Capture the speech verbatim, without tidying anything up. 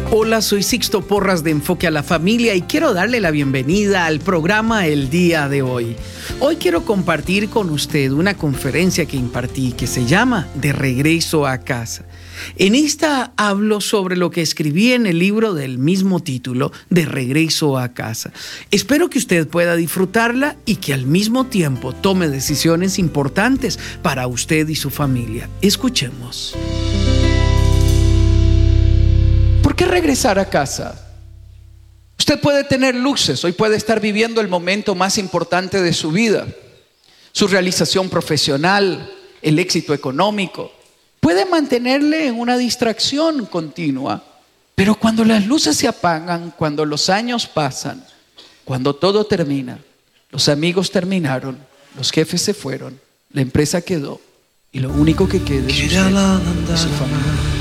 Hola, soy Sixto Porras de Enfoque a la Familia y quiero darle la bienvenida al programa el día de hoy. Hoy quiero compartir con usted una conferencia que impartí que se llama De Regreso a Casa. En esta hablo sobre lo que escribí en el libro del mismo título, De Regreso a Casa. Espero que usted pueda disfrutarla y que al mismo tiempo tome decisiones importantes para usted y su familia. Escuchemos. ¿Por qué regresar a casa? Usted puede tener luces, hoy puede estar viviendo el momento más importante de su vida, su realización profesional, el éxito económico. Puede mantenerle en una distracción continua, pero cuando las luces se apagan, cuando los años pasan, cuando todo termina, los amigos terminaron, los jefes se fueron, la empresa quedó y lo único que queda es usted y su familia.